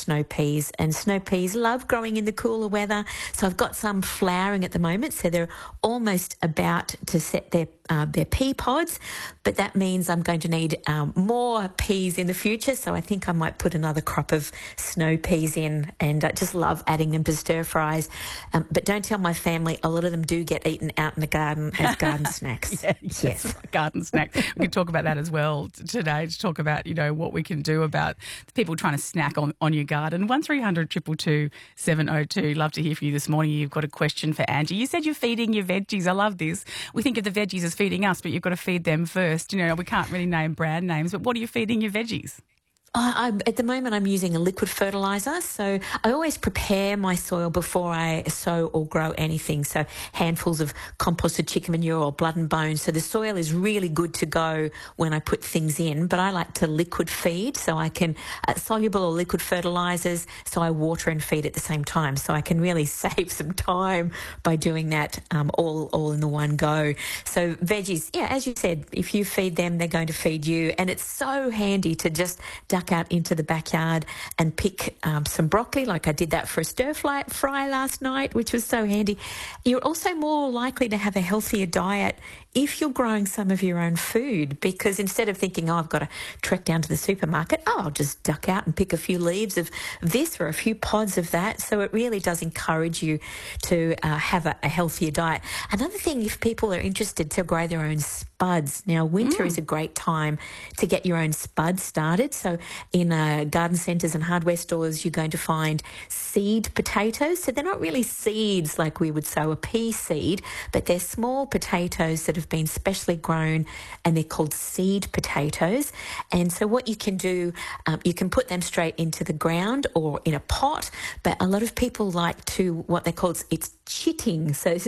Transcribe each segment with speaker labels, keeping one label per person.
Speaker 1: snow peas, and snow peas love growing in the cooler weather. So I've got some flowering at the moment, so they're almost about to set their pea pods, but that means I'm going to need more peas in the future, so I think I might put another crop of snow peas in, and I just love adding them to stir fries. But don't tell my family, a lot of them do get eaten out in the garden as garden snacks.
Speaker 2: Yes, garden snacks. We can talk about that as well today, to talk about, what we can do about people trying to snack on your garden. 1300 222 702. Love to hear from you this morning. You've got a question for Angie. You said you're feeding your veggies. I love this. We think of the veggies as feeding us, but you've got to feed them first. We can't really name brand names, but what are you feeding your veggies?
Speaker 1: At the moment, I'm using a liquid fertiliser, so I always prepare my soil before I sow or grow anything. So handfuls of composted chicken manure or blood and bones. So the soil is really good to go when I put things in, but I like to liquid feed, so I can soluble or liquid fertilisers, so I water and feed at the same time. So I can really save some time by doing that all in the one go. So veggies, as you said, if you feed them, they're going to feed you, and it's so handy to just duck out into the backyard and pick some broccoli, like I did that for a stir-fry last night, which was so handy. You're also more likely to have a healthier diet if you're growing some of your own food, because instead of thinking, I've got to trek down to the supermarket, I'll just duck out and pick a few leaves of this or a few pods of that. So it really does encourage you to have a healthier diet. Another thing, if people are interested to grow their own spuds. Now, winter is a great time to get your own spuds started. So in garden centres and hardware stores, you're going to find seed potatoes. So they're not really seeds like we would sow a pea seed, but they're small potatoes that have been specially grown, and they're called seed potatoes. And so what you can do, you can put them straight into the ground or in a pot, but a lot of people like to, what they call it's chitting, so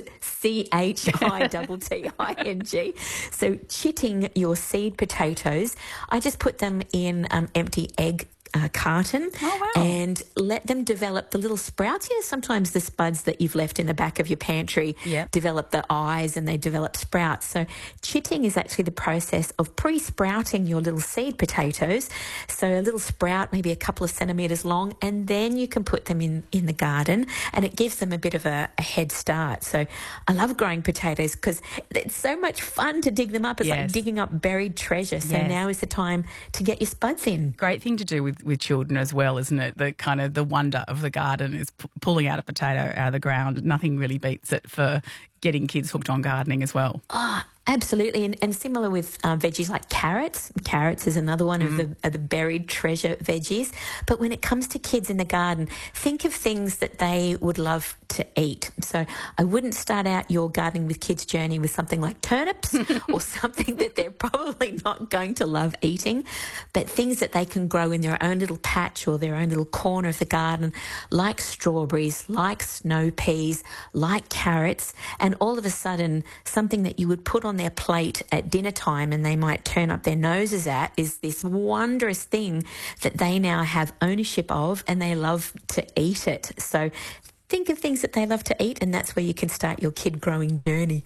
Speaker 1: CHITTING. So chitting your seed potatoes, I just put them in empty egg carton and let them develop the little sprouts. Sometimes the spuds that you've left in the back of your pantry develop the eyes and they develop sprouts. So chitting is actually the process of pre-sprouting your little seed potatoes. So a little sprout, maybe a couple of centimetres long, and then you can put them in the garden, and it gives them a bit of a head start. So I love growing potatoes because it's so much fun to dig them up. It's like digging up buried treasure. So now is the time to get your spuds in.
Speaker 2: Great thing to do with children as well, isn't it? The kind of the wonder of the garden is pulling out a potato out of the ground. Nothing really beats it for getting kids hooked on gardening as well.
Speaker 1: Absolutely, and similar with veggies like carrots. Carrots is another one of the buried treasure veggies. But when it comes to kids in the garden, think of things that they would love to eat. So I wouldn't start out your gardening with kids journey with something like turnips or something that they're probably not going to love eating, but things that they can grow in their own little patch or their own little corner of the garden, like strawberries, like snow peas, like carrots, and all of a sudden something that you would put on their plate at dinner time and they might turn up their noses at is this wondrous thing that they now have ownership of, and they love to eat it. So think of things that they love to eat, and that's where you can start your kid growing journey.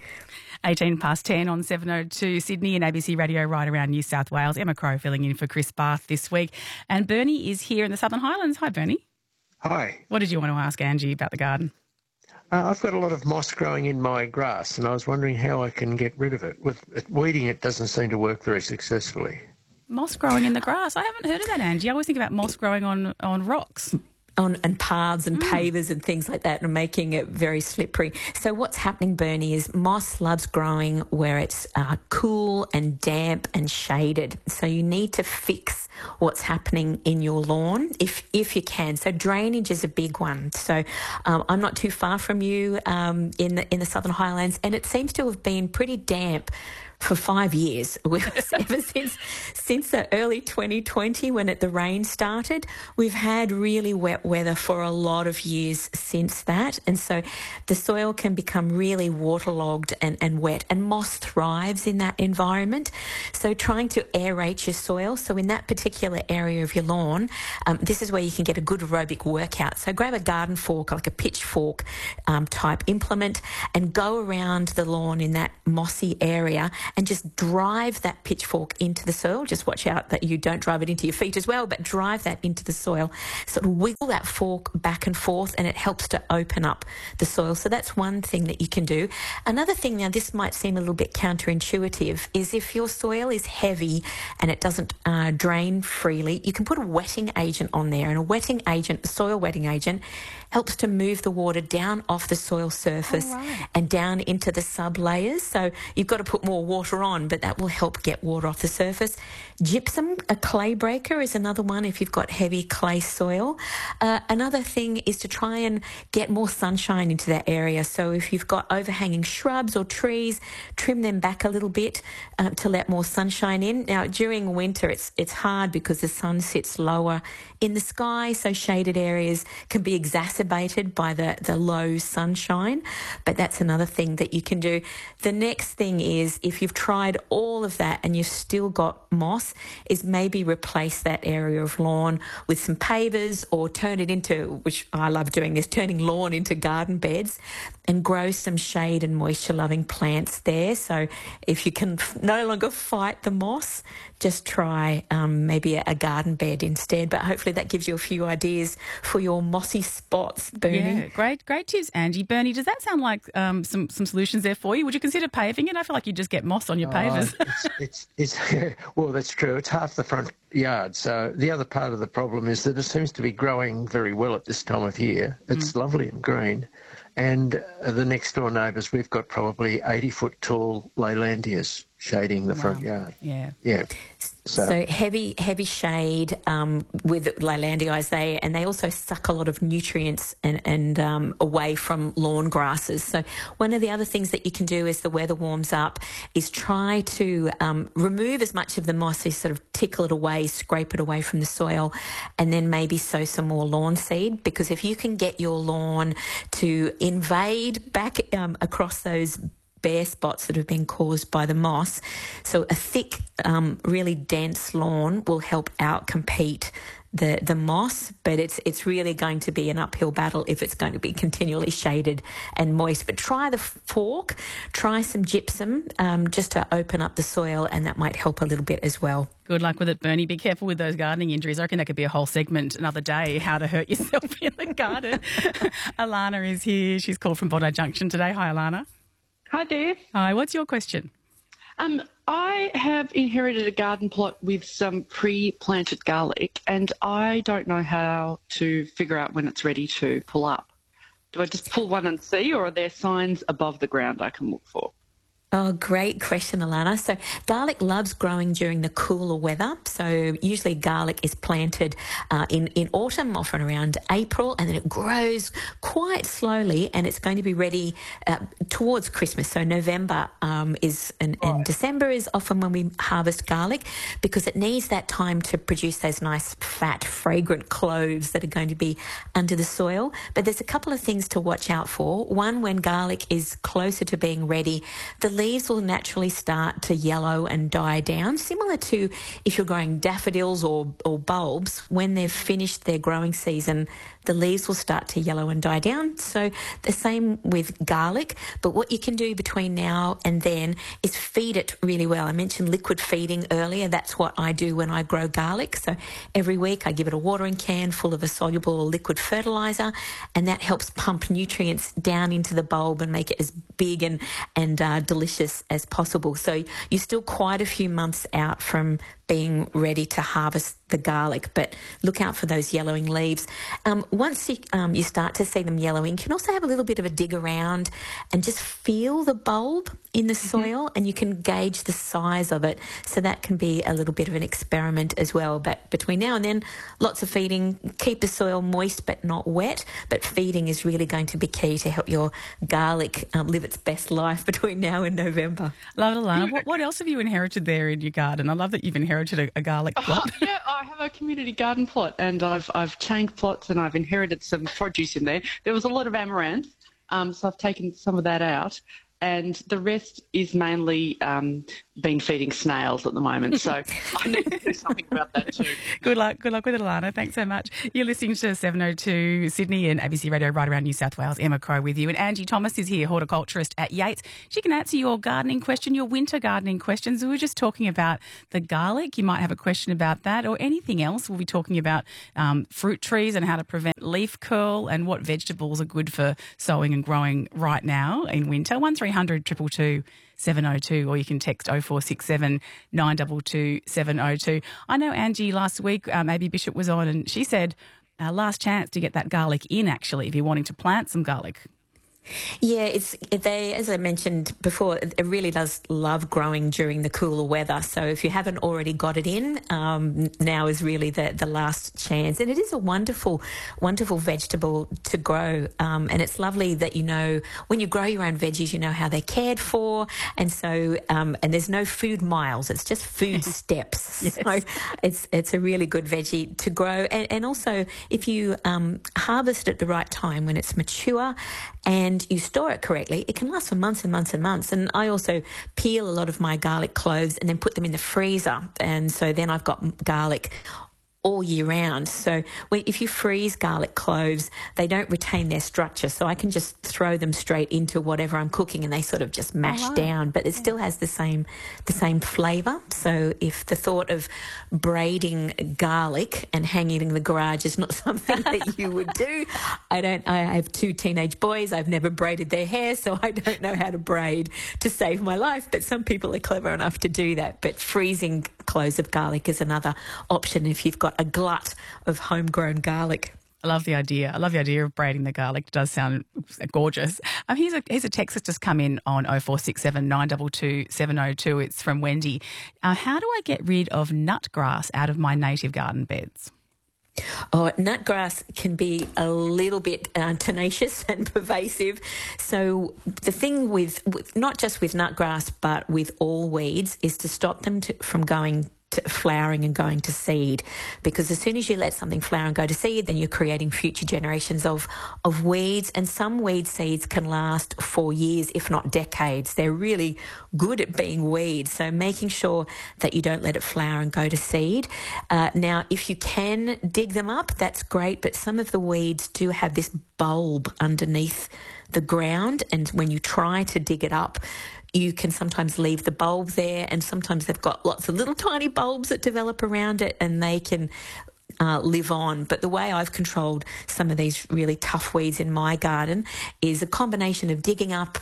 Speaker 2: 18 past 10 on 702 Sydney and ABC Radio right around New South Wales. Emma Crow filling in for Chris Bath this week. And Bernie is here in the Southern Highlands. Hi, Bernie.
Speaker 3: Hi.
Speaker 2: What did you want to ask Angie about the garden?
Speaker 3: I've got a lot of moss growing in my grass, and I was wondering how I can get rid of it. Weeding it doesn't seem to work very successfully.
Speaker 2: Moss growing in the grass? I haven't heard of that, Angie. I always think about moss growing on rocks.
Speaker 1: And paths and pavers and things like that, and making it very slippery. So what's happening, Bernie, is moss loves growing where it's cool and damp and shaded. So you need to fix what's happening in your lawn if you can. So drainage is a big one. So I'm not too far from you in the Southern Highlands, and it seems to have been pretty damp for 5 years, ever since the early 2020 when the rain started. We've had really wet weather for a lot of years since that, and so the soil can become really waterlogged and wet, and moss thrives in that environment. So trying to aerate your soil, so in that particular area of your lawn, this is where you can get a good aerobic workout. So grab a garden fork, like a pitchfork type implement, and go around the lawn in that mossy area and just drive that pitchfork into the soil. Just watch out that you don't drive it into your feet as well, but drive that into the soil. Sort of wiggle that fork back and forth, and it helps to open up the soil. So that's one thing that you can do. Another thing, now this might seem a little bit counterintuitive, is if your soil is heavy and it doesn't drain freely, you can put a wetting agent on there, and a wetting agent, a soil wetting agent, helps to move the water down off the soil surface and down into the sub layers. So you've got to put more water on, but that will help get water off the surface. Gypsum, a clay breaker, is another one if you've got heavy clay soil. Another thing is to try and get more sunshine into that area. So if you've got overhanging shrubs or trees, trim them back a little bit to let more sunshine in. Now, during winter, it's hard because the sun sits lower in the sky, so shaded areas can be exacerbated by the low sunshine, but that's another thing that you can do. The next thing is, if you've tried all of that and you've still got moss, is maybe replace that area of lawn with some pavers, or turn it into, which I love doing this, turning lawn into garden beds, and grow some shade and moisture loving plants there. So if you can no longer fight the moss, just try maybe a garden bed instead. But hopefully that gives you a few ideas for your mossy spots, Bernie.
Speaker 2: Yeah, great tips, Angie. Bernie, does that sound like some solutions there for you? Would you consider paving it? I feel like you just get moss on your pavers.
Speaker 3: It's well, that's true. It's half the front yard. So the other part of the problem is that it seems to be growing very well at this time of year. It's lovely and green. And the next door neighbours, we've got probably 80-foot tall Leylandias shading the front yard. Yeah.
Speaker 1: So heavy shade with Leylandias, they also suck a lot of nutrients and away from lawn grasses. So one of the other things that you can do as the weather warms up is try to remove as much of the moss as sort of tickle it away, scrape it away from the soil, and then maybe sow some more lawn seed, because if you can get your lawn to invade back across those bare spots that have been caused by the moss. So a thick, really dense lawn will help outcompete the moss, but it's really going to be an uphill battle if it's going to be continually shaded and moist. But try the fork, try some gypsum just to open up the soil, and that might help a little bit as well.
Speaker 2: Good luck with it, Bernie. Be careful with those gardening injuries. I reckon that could be a whole segment another day, how to hurt yourself in the garden. Alana is here. She's called from Bondi Junction today. Hi, Alana.
Speaker 4: Hi there.
Speaker 2: Hi, what's your question?
Speaker 4: I have inherited a garden plot with some pre-planted garlic, and I don't know how to figure out when it's ready to pull up. Do I just pull one and see, or are there signs above the ground I can look for?
Speaker 1: Oh, great question, Alana. So garlic loves growing during the cooler weather. So usually garlic is planted in autumn, often around April, and then it grows quite slowly, and it's going to be ready towards Christmas. So November and December is often when we harvest garlic, because it needs that time to produce those nice, fat, fragrant cloves that are going to be under the soil. But there's a couple of things to watch out for. One, when garlic is closer to being ready, the leaves will naturally start to yellow and die down, similar to if you're growing daffodils or bulbs. When they've finished their growing season, the leaves will start to yellow and die down. So the same with garlic. But what you can do between now and then is feed it really well. I mentioned liquid feeding earlier. That's what I do when I grow garlic. So every week I give it a watering can full of a soluble or liquid fertiliser, and that helps pump nutrients down into the bulb and make it as big and delicious as possible. So you're still quite a few months out from being ready to harvest the garlic, but look out for those yellowing leaves. Once you start to see them yellowing, you can also have a little bit of a dig around and just feel the bulb in the soil, and you can gauge the size of it. So that can be a little bit of an experiment as well. But between now and then, lots of feeding. Keep the soil moist but not wet, but feeding is really going to be key to help your garlic live its best life between now and November.
Speaker 2: Love it, Alana. What else have you inherited there in your garden? I love that you've inherited a garlic plot.
Speaker 4: Yeah, I have a community garden plot, and I've changed plots, and I've inherited some produce in there. There was a lot of amaranth, so I've taken some of that out. and the rest is mainly been feeding snails at the moment. So I need to do something about that too.
Speaker 2: Good luck with it, Alana. Thanks so much. You're listening to 702 Sydney and ABC Radio right around New South Wales. Emma Crow with you. And Angie Thomas is here, horticulturist at Yates. She can answer your gardening question, your winter gardening questions. We were just talking about the garlic. You might have a question about that or anything else. We'll be talking about fruit trees and how to prevent leaf curl and what vegetables are good for sowing and growing right now in winter. 1300 222 702, or you can text 0467 922 702. I know, Angie, last week, maybe Bishop was on and she said last chance to get that garlic in, actually, if you're wanting to plant some garlic.
Speaker 1: Yeah, as I mentioned before, it really does love growing during the cooler weather. So if you haven't already got it in, now is really the last chance. And it is a wonderful, wonderful vegetable to grow. And it's lovely that, when you grow your own veggies, you know how they're cared for. And so, and there's no food miles, it's just food steps.
Speaker 2: Yes.
Speaker 1: So it's a really good veggie to grow. And also, if you harvest at the right time when it's mature and you store it correctly, it can last for months and months and months. And I also peel a lot of my garlic cloves and then put them in the freezer. And so then I've got garlic all year round. So if you freeze garlic cloves, they don't retain their structure. So I can just throw them straight into whatever I'm cooking and they sort of just mash down, but it still has the same flavour. So if the thought of braiding garlic and hanging it in the garage is not something that you would do, I have 2 teenage boys. I've never braided their hair, so I don't know how to braid to save my life, but some people are clever enough to do that. But freezing cloves of garlic is another option if you've got a glut of homegrown garlic.
Speaker 2: I love the idea. I love the idea of braiding the garlic. It does sound gorgeous. Here's a text that's just come in on 0467 922 702. It's from Wendy. How do I get rid of nutgrass out of my native garden beds?
Speaker 1: Oh, nutgrass can be a little bit tenacious and pervasive. So the thing with not just with nutgrass, but with all weeds, is to stop them from going to flowering and going to seed, because as soon as you let something flower and go to seed, then you're creating future generations of weeds, and some weed seeds can last for years, if not decades. They're really good at being weeds, so making sure that you don't let it flower and go to seed. Now, if you can dig them up, that's great, but some of the weeds do have this bulb underneath the ground, and when you try to dig it up, you can sometimes leave the bulb there, and sometimes they've got lots of little tiny bulbs that develop around it and they can live on. But the way I've controlled some of these really tough weeds in my garden is a combination of digging up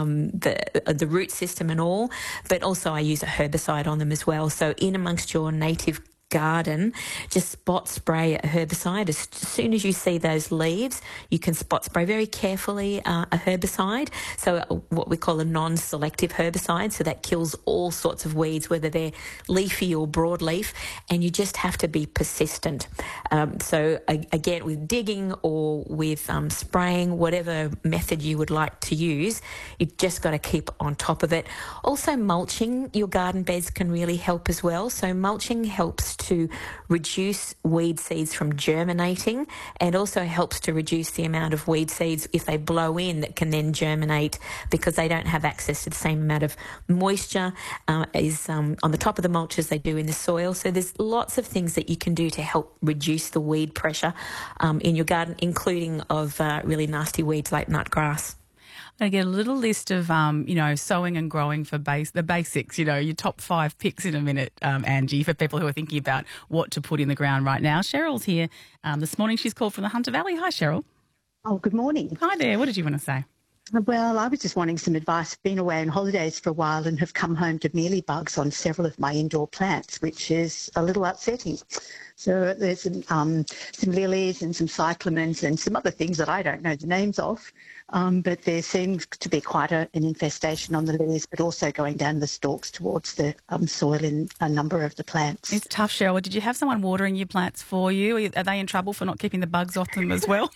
Speaker 1: the root system and all, but also I use a herbicide on them as well. So in amongst your native garden, just spot spray a herbicide. As soon as you see those leaves, you can spot spray very carefully a herbicide, so what we call a non-selective herbicide, so that kills all sorts of weeds, whether they're leafy or broadleaf, and you just have to be persistent. So again, with digging or with spraying, whatever method you would like to use, you've just got to keep on top of it. Also, mulching your garden beds can really help as well. So mulching helps to reduce weed seeds from germinating, and also helps to reduce the amount of weed seeds if they blow in that can then germinate, because they don't have access to the same amount of moisture on the top of the mulch as they do in the soil. So there's lots of things that you can do to help reduce the weed pressure in your garden, including of really nasty weeds like nutgrass.
Speaker 2: I'm going to get a little list of, sowing and growing for the basics, your top 5 picks in a minute, Angie, for people who are thinking about what to put in the ground right now. Cheryl's here this morning. She's called from the Hunter Valley. Hi, Cheryl.
Speaker 5: Oh, good morning.
Speaker 2: Hi there. What did you want to say?
Speaker 5: Well, I was just wanting some advice. I've been away on holidays for a while and have come home to mealybugs on several of my indoor plants, which is a little upsetting. So there's some lilies and some cyclamens and some other things that I don't know the names of, but there seems to be quite an infestation on the lilies, but also going down the stalks towards the soil in a number of the plants.
Speaker 2: It's tough, Cheryl. Did you have someone watering your plants for you? Are they in trouble for not keeping the bugs off them as well?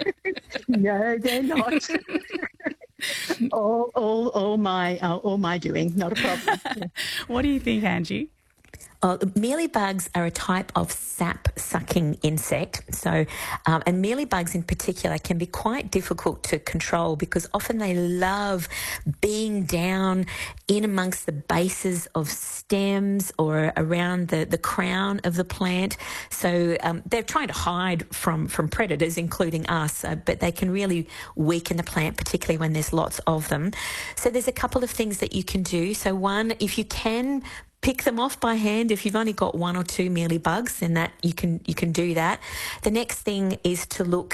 Speaker 5: No, they're not. all my doing, not a problem.
Speaker 2: What do you think, Angie?
Speaker 1: Mealybugs are a type of sap-sucking insect. So, and mealybugs in particular can be quite difficult to control because often they love being down in amongst the bases of stems or around the crown of the plant. So they're trying to hide from predators, including us, but they can really weaken the plant, particularly when there's lots of them. So there's a couple of things that you can do. So one, if you can pick them off by hand. If you've only got 1 or 2 mealybugs, then that you can do that. The next thing is to look